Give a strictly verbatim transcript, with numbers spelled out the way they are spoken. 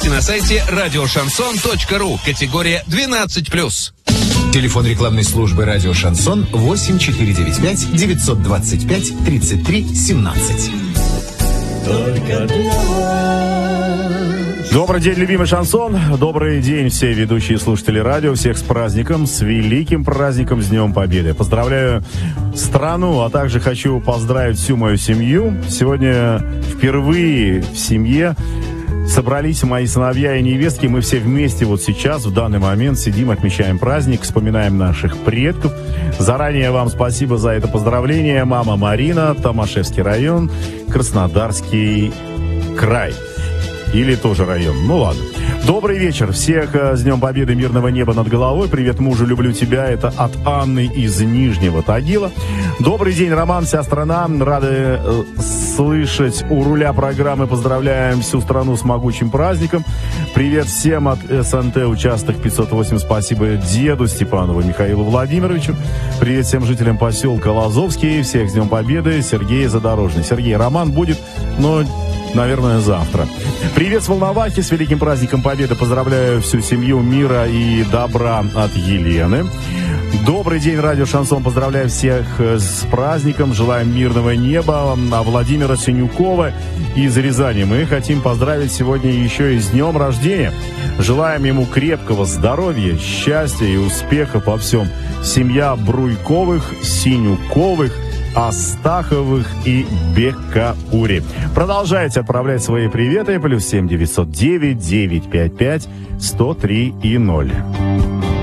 Подробности на сайте радио шансон точка ру. Категория двенадцать плюс. Телефон рекламной службы «Радио Шансон» восемь четыре девять пять девятьсот двадцать пять тридцать три семнадцать. Только для вас. Добрый день, любимый шансон. Добрый день, все ведущие слушатели радио. Всех с праздником, с великим праздником, с Днем Победы. Поздравляю страну, а также хочу поздравить всю мою семью. Сегодня впервые в семье собрались мои сыновья и невестки. Мы все вместе вот сейчас, в данный момент, сидим, отмечаем праздник, вспоминаем наших предков. Заранее вам спасибо за это поздравление. Мама Марина, Томашевский район, Краснодарский край. Или тоже район. Ну ладно. Добрый вечер. Всех с Днем Победы, мирного неба над головой. Привет, мужу, люблю тебя. Это от Анны из Нижнего Тагила. Добрый день, Роман, вся страна. Рады э, слышать у руля программы. Поздравляем всю страну с могучим праздником. Привет всем от СНТ, участок пятьсот восемь. Спасибо деду Степанову Михаилу Владимировичу. Привет всем жителям поселка Лазовский. Всех с Днем Победы. Сергей Задорожный. Сергей, Роман будет, но... наверное, завтра. Привет с Волновахи, с великим праздником Победы. Поздравляю всю семью, мира и добра от Елены. Добрый день, радио Шансон. Поздравляю всех с праздником. Желаем мирного неба. А Владимира Синюкова из Рязани мы хотим поздравить сегодня еще и с днем рождения. Желаем ему крепкого здоровья, счастья и успехов во всем. Семья Бруйковых, Синюковых, Астаховых и Бекаури. Продолжайте отправлять свои приветы. Плюс семь девятьсот девять девятьсот пятьдесят пять сто три и ноль.